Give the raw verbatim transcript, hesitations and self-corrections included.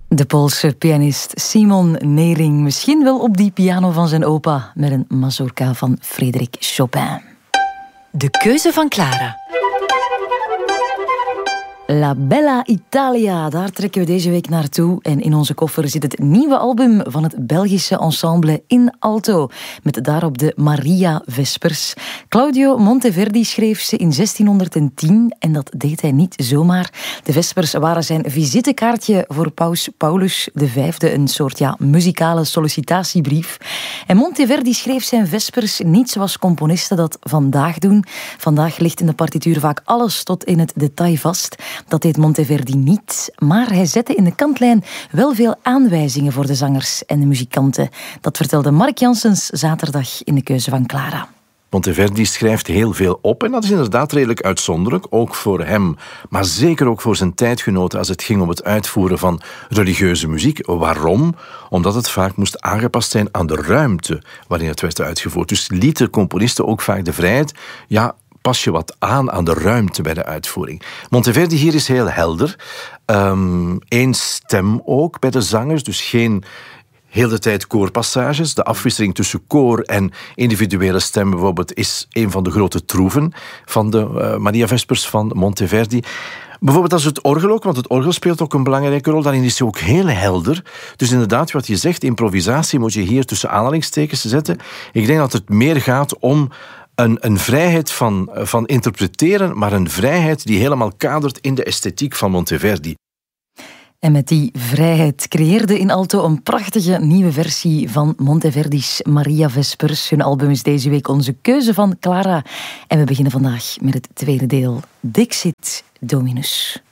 De Poolse pianist Simon Nering, misschien wel op die piano van zijn opa met een mazurka van Frédéric Chopin. De keuze van Clara. La Bella Italia, daar trekken we deze week naartoe. En in onze koffer zit het nieuwe album van het Belgische ensemble In Alto, met daarop de Maria Vespers. Claudio Monteverdi schreef ze in zestienhonderdtien en dat deed hij niet zomaar. De Vespers waren zijn visitekaartje voor paus Paulus de Vijfde, een soort ja, muzikale sollicitatiebrief. En Monteverdi schreef zijn Vespers niet zoals componisten dat vandaag doen. Vandaag ligt in de partituur vaak alles tot in het detail vast. Dat deed Monteverdi niet, maar hij zette in de kantlijn wel veel aanwijzingen voor de zangers en de muzikanten. Dat vertelde Mark Janssens zaterdag in de keuze van Clara. Monteverdi schrijft heel veel op en dat is inderdaad redelijk uitzonderlijk, ook voor hem, maar zeker ook voor zijn tijdgenoten als het ging om het uitvoeren van religieuze muziek. Waarom? Omdat het vaak moest aangepast zijn aan de ruimte waarin het werd uitgevoerd. Dus lieten componisten ook vaak de vrijheid, ja, pas je wat aan aan de ruimte bij de uitvoering. Monteverdi hier is heel helder. Um, Eén stem ook bij de zangers, dus geen heel de tijd koorpassages. De afwisseling tussen koor en individuele stem bijvoorbeeld is een van de grote troeven van de uh, Maria Vespers van Monteverdi. Bijvoorbeeld als het orgel ook, want het orgel speelt ook een belangrijke rol. Daarin is hij ook heel helder. Dus inderdaad, wat je zegt, improvisatie moet je hier tussen aanhalingstekens zetten. Ik denk dat het meer gaat om Een, een vrijheid van, van interpreteren, maar een vrijheid die helemaal kadert in de esthetiek van Monteverdi. En met die vrijheid creëerde In Alto een prachtige nieuwe versie van Monteverdi's Maria Vespers. Hun album is deze week onze keuze van Clara. En we beginnen vandaag met het tweede deel, Dixit Dominus.